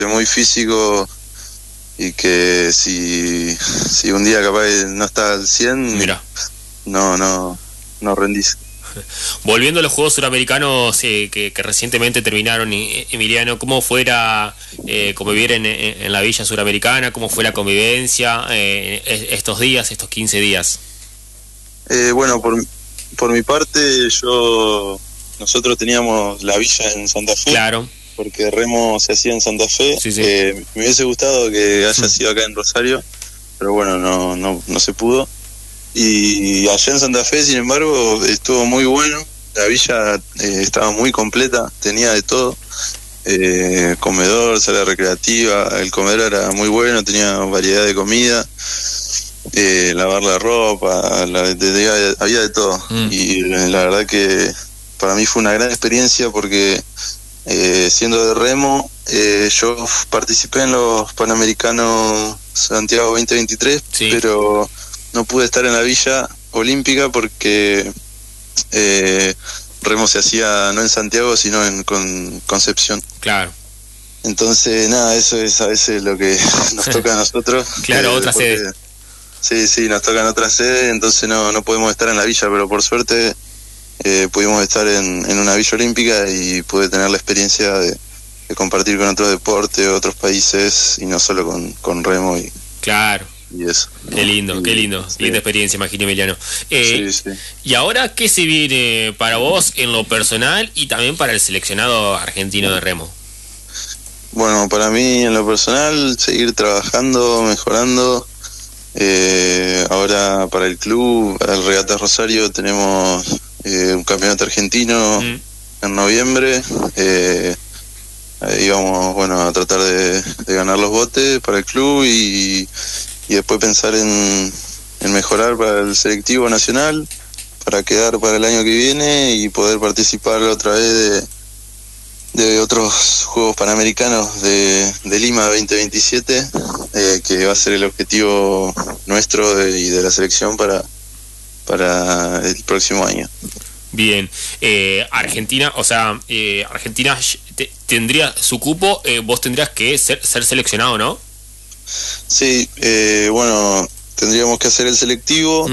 muy físico y que si un día capaz no está al 100, Mira, no rendís. volviendo a los Juegos Suramericanos que recientemente terminaron, Emiliano, ¿cómo fuera convivir en la Villa Suramericana? ¿Cómo fue la convivencia estos días, estos 15 días? Bueno, por mi parte, nosotros teníamos la villa en Santa Fe. Claro. Porque remo se hacía en Santa Fe. Sí. Me hubiese gustado que haya sido acá en Rosario, pero bueno, no se pudo. Y allá en Santa Fe, sin embargo, estuvo muy bueno. La villa estaba muy completa, tenía de todo. Comedor, sala recreativa, el comedor era muy bueno, tenía variedad de comida, lavar la ropa, había de todo. Y la verdad que para mí fue una gran experiencia porque siendo de remo, yo participé en los Panamericanos Santiago 2023, sí, pero no pude estar en la Villa Olímpica porque remo se hacía no en Santiago, sino en Concepción. Claro. Entonces, nada, eso es a veces lo que nos toca a nosotros. Claro, otra sede. Sí, nos toca en otra sede, entonces no podemos estar en la Villa, pero por suerte pudimos estar en una Villa Olímpica y pude tener la experiencia de compartir con otros deportes, otros países, y no solo con remo y claro. Y eso. Qué lindo. Sí. Linda experiencia, imagino, Emiliano. Sí. ¿Y ahora qué se viene para vos en lo personal y también para el seleccionado argentino de remo? Bueno, para mí en lo personal, seguir trabajando, mejorando. Ahora para el club, para el Regatas Rosario, tenemos un campeonato argentino en noviembre. Ahí vamos, a tratar de ganar los botes para el club y después pensar en mejorar para el selectivo nacional, para quedar para el año que viene y poder participar otra vez de otros Juegos Panamericanos de Lima 2027, que va a ser el objetivo nuestro y de la selección para el próximo año. Bien, Argentina, Argentina tendría su cupo, vos tendrías que ser seleccionado, ¿no? Sí, tendríamos que hacer el selectivo,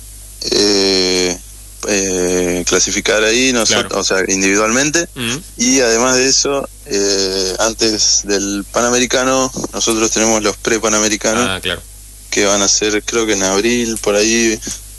clasificar ahí, claro, individualmente, y además de eso, antes del Panamericano, nosotros tenemos los pre-Panamericanos, claro, que van a ser, creo que en abril, por ahí,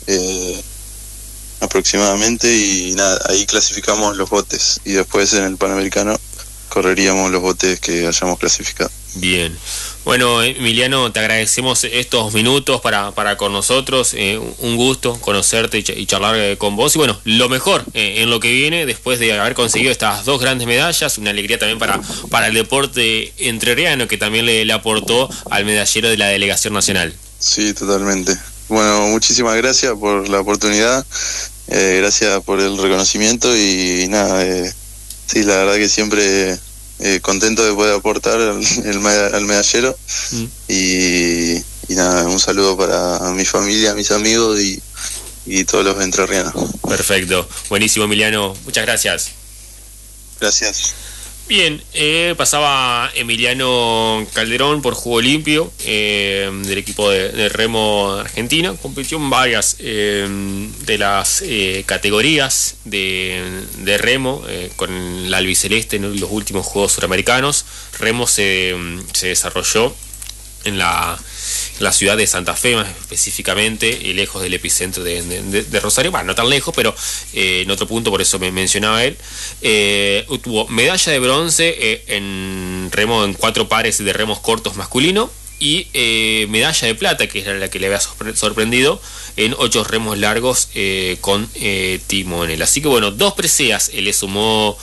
aproximadamente, y nada, ahí clasificamos los botes, y después en el Panamericano correríamos los botes que hayamos clasificado. Bien. Bueno, Emiliano, te agradecemos estos minutos para con nosotros, un gusto conocerte y charlar con vos, y bueno, lo mejor en lo que viene después de haber conseguido estas dos grandes medallas, una alegría también para el deporte entrerriano, que también le aportó al medallero de la delegación nacional. Sí, totalmente. Bueno, muchísimas gracias por la oportunidad, gracias por el reconocimiento y nada, sí, la verdad que siempre contento de poder aportar al medallero y nada, un saludo para mi familia, mis amigos y todos los entrerrianos. Perfecto, buenísimo, Emiliano, muchas gracias. Gracias. Bien, pasaba Emiliano Calderón por Juego Limpio del equipo de remo Argentina. Compitió en varias de las categorías de remo con la albiceleste en los últimos Juegos Suramericanos. Remo se desarrolló en la ciudad de Santa Fe, más específicamente, lejos del epicentro de Rosario, bueno, no tan lejos, pero en otro punto, por eso me mencionaba él. Tuvo medalla de bronce en remo en 4 pares de remos cortos masculino y medalla de plata, que era la que le había sorprendido, en 8 remos largos con timonel. Así que bueno, 2 preseas le sumó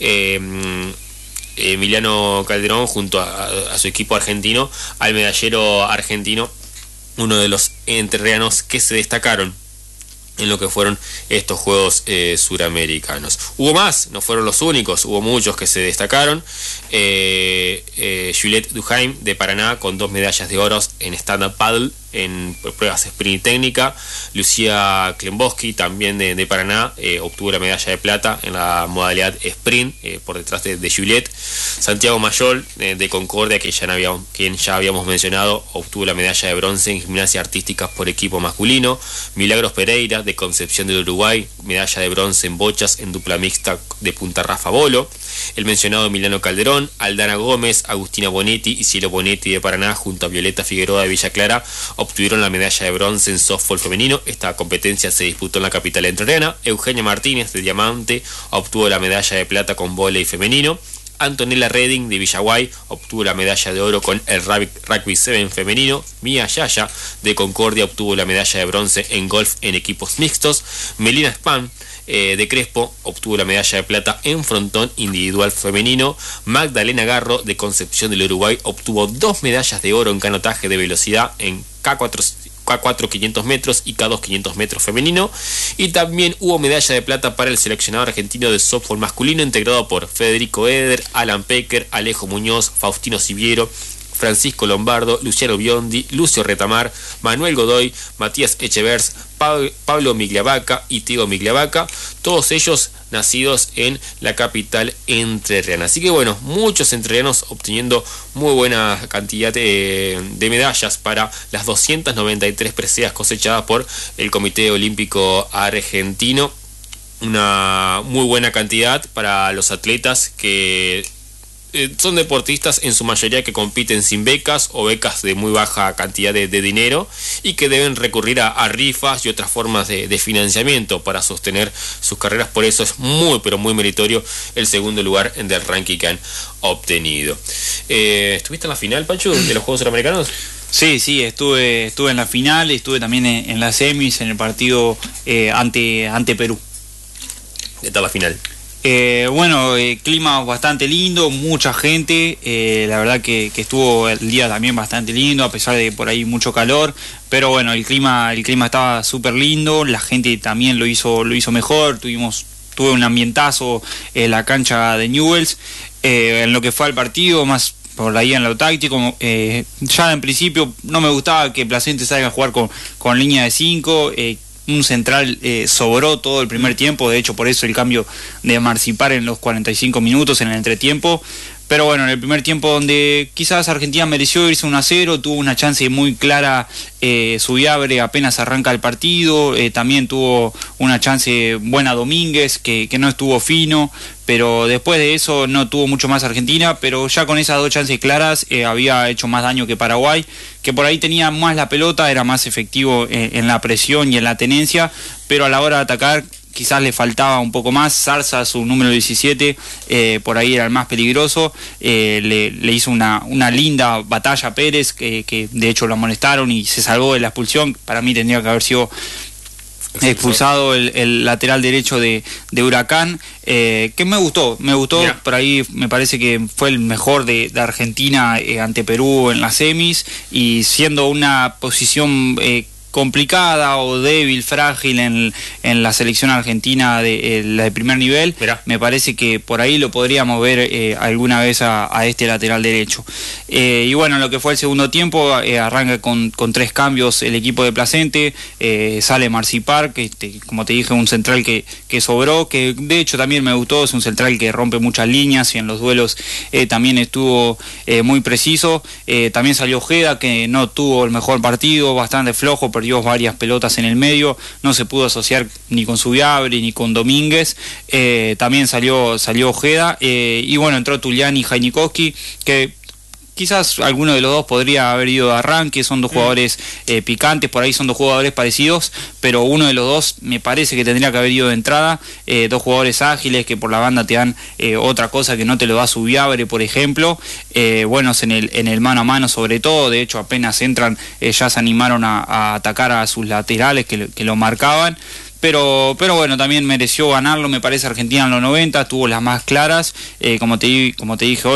Emiliano Calderón junto a su equipo argentino al medallero argentino, uno de los entrerrianos que se destacaron en lo que fueron estos Juegos Suramericanos. Hubo más, no fueron los únicos, hubo muchos que se destacaron. Juliette Duhaime de Paraná con 2 medallas de oro en stand-up paddle en pruebas sprint técnica. Lucía Klembowski, también de Paraná, obtuvo la medalla de plata en la modalidad sprint, por detrás de Juliet. Santiago Mayol, de Concordia, quien ya habíamos mencionado, obtuvo la medalla de bronce en gimnasia artística por equipo masculino. Milagros Pereira, de Concepción del Uruguay, medalla de bronce en bochas en dupla mixta de Punta Rafa Bolo. El mencionado Emiliano Calderón, Aldana Gómez, Agustina Bonetti y Cielo Bonetti de Paraná, junto a Violeta Figueroa de Villa Clara, obtuvieron la medalla de bronce en softball femenino. Esta competencia se disputó en la capital entrerriana. Eugenia Martínez, de Diamante, obtuvo la medalla de plata con vóley femenino. Antonella Redding, de Villaguay, obtuvo la medalla de oro con el Rugby 7 femenino. Mía Yaya, de Concordia, obtuvo la medalla de bronce en golf en equipos mixtos. Melina Spam, de Crespo, obtuvo la medalla de plata en frontón individual femenino. Magdalena Garro, de Concepción del Uruguay, obtuvo 2 medallas de oro en canotaje de velocidad en K4 500 metros y K2 500 metros femenino. Y también hubo medalla de plata para el seleccionado argentino de softball masculino, integrado por Federico Eder, Alan Pecker, Alejo Muñoz, Faustino Siviero, Francisco Lombardo, Luciano Biondi, Lucio Retamar, Manuel Godoy, Matías Echevers, Pablo Migliavaca y Tiago Migliavaca, todos ellos nacidos en la capital entrerriana. Así que bueno, muchos entrerrianos obteniendo muy buena cantidad de medallas para las 293 preseas cosechadas por el Comité Olímpico Argentino. Una muy buena cantidad para los atletas que son deportistas en su mayoría que compiten sin becas o becas de muy baja cantidad de dinero, y que deben recurrir a rifas y otras formas de financiamiento para sostener sus carreras. Por eso es muy pero muy meritorio el segundo lugar del ranking que han obtenido. ¿Estuviste en la final, Pancho, de los Juegos Suramericanos? Sí, estuve en la final, estuve también en las semis, en el partido ante Perú. ¿Qué tal la final? Bueno, clima bastante lindo, mucha gente, la verdad que estuvo el día también bastante lindo, a pesar de por ahí mucho calor, pero bueno, el clima estaba súper lindo, la gente también lo hizo mejor, tuve un ambientazo en la cancha de Newell's. En lo que fue al partido, más por ahí en lo táctico, ya en principio no me gustaba que Placense salga a jugar con línea de 5, un central sobró todo el primer tiempo, de hecho por eso el cambio de Marcipar en los 45 minutos en el entretiempo. Pero bueno, en el primer tiempo, donde quizás Argentina mereció irse 1-0, tuvo una chance muy clara Subiabre apenas arranca el partido, también tuvo una chance buena Domínguez, que no estuvo fino, pero después de eso no tuvo mucho más Argentina, pero ya con esas 2 chances claras había hecho más daño que Paraguay, que por ahí tenía más la pelota, era más efectivo en la presión y en la tenencia, pero a la hora de atacar quizás le faltaba un poco más. Zarza, su número 17, por ahí era el más peligroso, le hizo una linda batalla a Pérez, que de hecho lo amonestaron y se salvó de la expulsión. Para mí tendría que haber sido expulsado el lateral derecho de Huracán, que me gustó. Mirá. Por ahí me parece que fue el mejor de Argentina ante Perú en las semis, y siendo una posición complicada o débil, frágil en la selección argentina de primer nivel. Mirá. Me parece que por ahí lo podríamos ver alguna vez a este lateral derecho. Y bueno, lo que fue el segundo tiempo, arranca con 3 cambios el equipo de Placense. Sale Marcipar, que como te dije, un central que sobró, que de hecho también me gustó, es un central que rompe muchas líneas y en los duelos también estuvo muy preciso. También salió Ojeda, que no tuvo el mejor partido, bastante flojo, perdió varias pelotas en el medio, no se pudo asociar ni con Subiabre ni con Domínguez. También salió Ojeda, y bueno, entró Tulián y Jainikowski, que quizás alguno de los dos podría haber ido de arranque, son 2 jugadores picantes, por ahí son 2 jugadores parecidos, pero uno de los dos me parece que tendría que haber ido de entrada. 2 jugadores ágiles que por la banda te dan otra cosa que no te lo da Subiabre, por ejemplo, buenos en el mano a mano sobre todo. De hecho apenas entran ya se animaron a atacar a sus laterales que lo marcaban. Pero bueno, también mereció ganarlo, me parece. Argentina en los 90 tuvo las más claras, como te dije hoy, que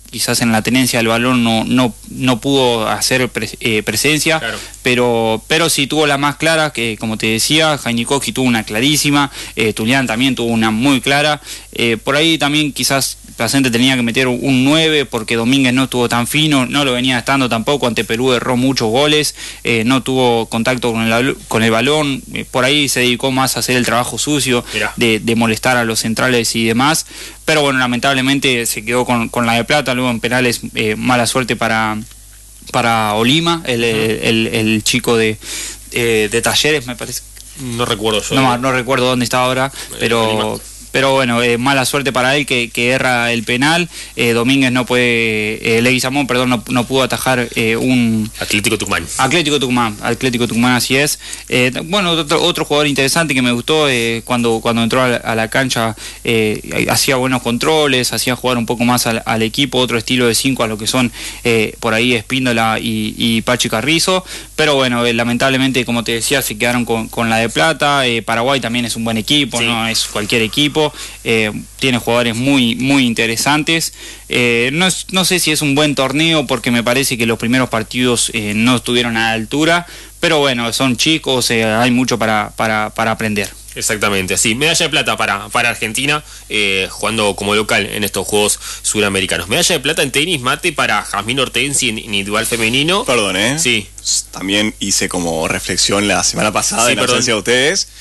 quizás en la tenencia del balón no pudo hacer presencia, claro. pero sí tuvo la más clara, que como te decía, Heinikowski tuvo una clarísima, Tulián también tuvo una muy clara, por ahí también quizás Placense tenía que meter un 9 porque Domínguez no estuvo tan fino, no lo venía estando tampoco, ante Perú erró muchos goles, no tuvo contacto con el balón, por ahí se dedicó más a hacer el trabajo sucio, de molestar a los centrales y demás, pero bueno, lamentablemente se quedó con la de plata, luego en penales mala suerte para Olima, el chico de Talleres, me parece. No recuerdo yo. No recuerdo dónde está ahora, pero bueno, mala suerte para él que erra el penal. Domínguez no puede, Leguizamón, perdón, no pudo atajar un Atlético Tucumán, así es. Bueno, otro jugador interesante que me gustó cuando entró a la cancha, hacía buenos controles, hacía jugar un poco más al equipo, otro estilo de 5 a lo que son por ahí Espíndola y Pachi Carrizo, pero bueno, lamentablemente, como te decía, se quedaron con la de plata. Paraguay también es un buen equipo, sí. No es cualquier equipo. Tiene jugadores muy muy interesantes. No sé si es un buen torneo porque me parece que los primeros partidos no estuvieron a la altura, pero bueno, son chicos, hay mucho para aprender. Exactamente, así. Medalla de plata para Argentina, jugando como local en estos Juegos Suramericanos. Medalla de plata en tenis, Mate, para Jazmín Hortensi en individual femenino. Perdón, Sí. También hice como reflexión la semana pasada, en ausencia de ustedes.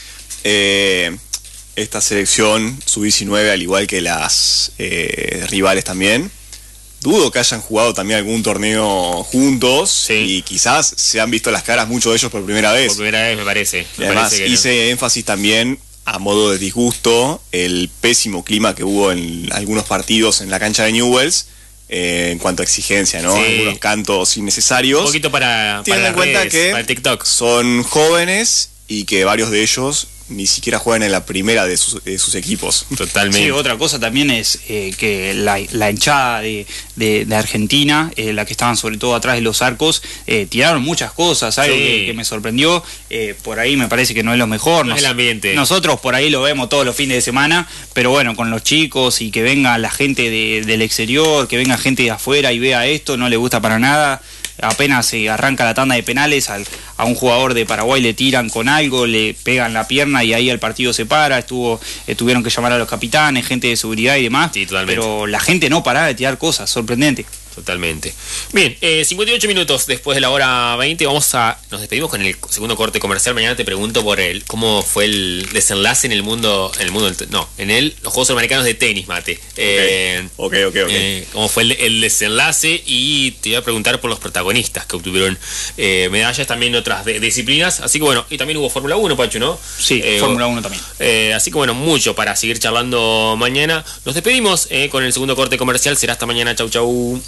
Esta selección sub-19, al igual que las rivales también, dudo que hayan jugado también algún torneo juntos, sí. Y quizás se han visto las caras muchos de ellos por primera vez. Por primera vez, me parece. Y además hice énfasis también, a modo de disgusto, el pésimo clima que hubo en algunos partidos en la cancha de Newell's, en cuanto a exigencia, ¿no? Sí. Algunos cantos innecesarios. Un poquito para en cuenta redes, que para el TikTok. Son jóvenes y que varios de ellos ni siquiera juegan en la primera de sus equipos. Totalmente. Sí, otra cosa también es que la hinchada de Argentina, la que estaban sobre todo atrás de los arcos, tiraron muchas cosas, algo que me sorprendió. Por ahí me parece que no es lo mejor. No es el ambiente. Nosotros por ahí lo vemos todos los fines de semana, pero bueno, con los chicos y que venga la gente del exterior, que venga gente de afuera y vea esto, no le gusta para nada. Apenas se arranca la tanda de penales, a un jugador de Paraguay le tiran con algo, le pegan la pierna y ahí el partido se para. Tuvieron que llamar a los capitanes, gente de seguridad y demás. Sí, totalmente. Pero la gente no paraba de tirar cosas, sorprendente. Totalmente. Bien, 58 minutos después de la hora 20, nos despedimos con el segundo corte comercial. Mañana te pregunto por cómo fue el desenlace en los Juegos Suramericanos de tenis, Mate. Okay. Cómo fue el desenlace, y te voy a preguntar por los protagonistas que obtuvieron medallas también en otras disciplinas. Así que bueno, y también hubo Fórmula 1, Pachu, ¿no? Sí, Fórmula 1 también. Así que bueno, mucho para seguir charlando mañana. Nos despedimos con el segundo corte comercial. Será hasta mañana. Chau, chau.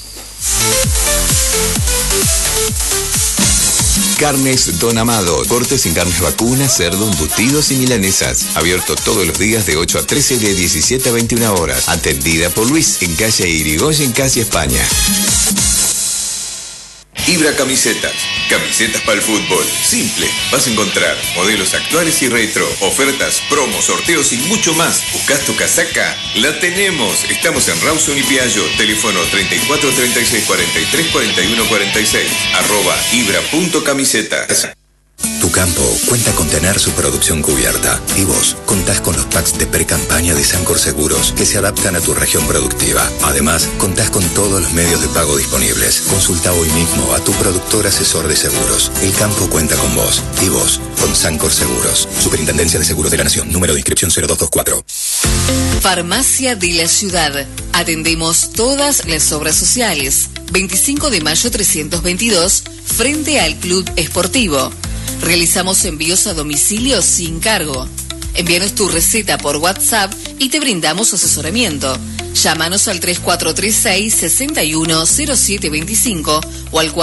Carnes Don Amado. Cortes sin carnes vacunas, cerdo, embutidos y milanesas. Abierto todos los días de 8 a 13 de 17 a 21 horas. Atendida por Luis en calle Irigoyen, casi España. Ibra Camisetas. Camisetas para el fútbol. Simple. Vas a encontrar modelos actuales y retro, ofertas, promos, sorteos y mucho más. ¿Buscas tu casaca? La tenemos. Estamos en Rawson y Piaggio. Teléfono 34 36 43 41 46. @ibra.camisetas. Tu campo cuenta con tener su producción cubierta, y vos contás con los packs de pre-campaña de Sancor Seguros que se adaptan a tu región productiva. Además, contás con todos los medios de pago disponibles. Consulta hoy mismo a tu productor asesor de seguros. El campo cuenta con vos, y vos con Sancor Seguros. Superintendencia de Seguros de la Nación. Número de inscripción 0224. Farmacia de la Ciudad. Atendemos todas las obras sociales. 25 de mayo 322, frente al Club Esportivo. Realizamos envíos a domicilio sin cargo. Envíanos tu receta por WhatsApp y te brindamos asesoramiento. Llámanos al 3436-610725 o al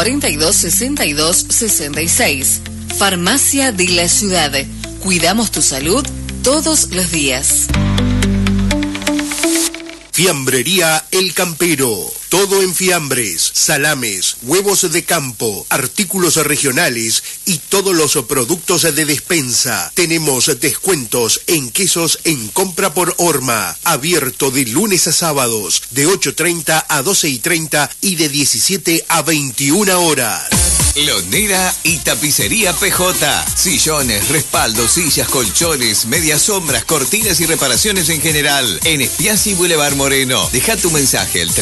4262-66. Farmacia de la Ciudad. Cuidamos tu salud todos los días. Fiambrería El Campero. Todo en fiambres, salames, huevos de campo, artículos regionales y todos los productos de despensa. Tenemos descuentos en quesos en compra por horma. Abierto de lunes a sábados, de 8:30 a 12:30 y de 17 a 21 horas. Lonera y tapicería PJ. Sillones, respaldos, sillas, colchones, medias sombras, cortinas y reparaciones en general. En Espiazzi Boulevard Moreno. Deja tu mensaje al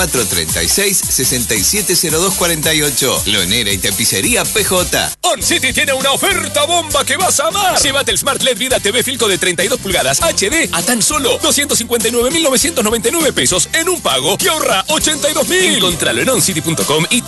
3436-670248. Lonera y tapicería PJ. On City tiene una oferta bomba que vas a amar. Llévate el Smart LED Vida TV Filco de 32 pulgadas HD a tan solo 259.999 pesos en un pago y ahorra 82.000. Encontralo en oncity.com y